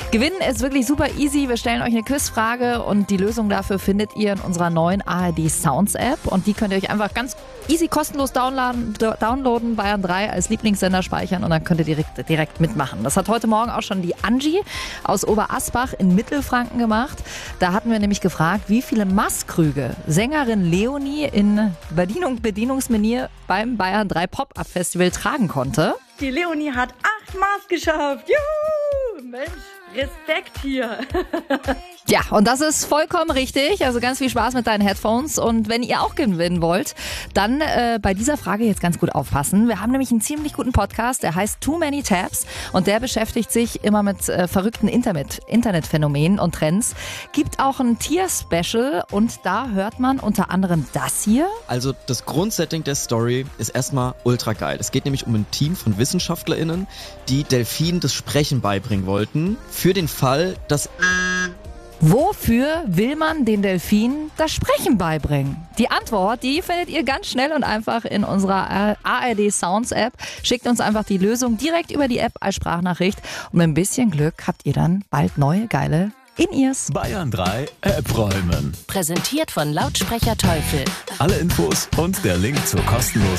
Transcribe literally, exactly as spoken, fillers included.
Gewinnen ist wirklich super easy. Wir stellen euch eine Quizfrage und die Lösung dafür findet ihr in unserer neuen A R D Sounds App. Und die könnt ihr euch einfach ganz easy kostenlos downloaden, downloaden Bayern drei als Lieblingssender speichern und dann könnt ihr direkt, direkt mitmachen. Das hat heute Morgen auch schon die Angie aus Oberasbach in Mittelfranken gemacht. Da hatten wir nämlich gefragt, wie viele Maßkrüge Sängerin Leonie in Bedienung, Bedienungsmenier beim Bayern drei Pop-Up Festival tragen konnte. Die Leonie hat acht Maß geschafft. Juhu! Mensch, Respekt hier. Ja, und das ist vollkommen richtig. Also ganz viel Spaß mit deinen Headphones. Und wenn ihr auch gewinnen wollt, dann äh, bei dieser Frage jetzt ganz gut aufpassen. Wir haben nämlich einen ziemlich guten Podcast, der heißt Too Many Tabs. Und der beschäftigt sich immer mit äh, verrückten Internet, Internetphänomenen und Trends. Gibt auch ein Tier-Special und da hört man unter anderem das hier. Also das Grundsetting der Story ist erstmal ultra geil. Es geht nämlich um ein Team von WissenschaftlerInnen, die Delfinen das Sprechen beibringen wollten. Für den Fall, dass... Wofür will man den Delfinen das Sprechen beibringen? Die Antwort, die findet ihr ganz schnell und einfach in unserer A R D Sounds App. Schickt uns einfach die Lösung direkt über die App als Sprachnachricht. Und mit ein bisschen Glück habt ihr dann bald neue geile In-Ears. Bayern drei App räumen. Präsentiert von Lautsprecher Teufel. Alle Infos und der Link zur kostenlosen